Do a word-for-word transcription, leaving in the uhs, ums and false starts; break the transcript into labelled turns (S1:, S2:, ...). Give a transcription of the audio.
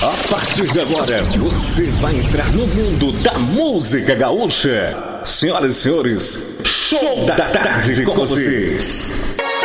S1: A partir de agora, você vai entrar no mundo da música gaúcha. Senhoras e senhores, Show da Tarde com vocês.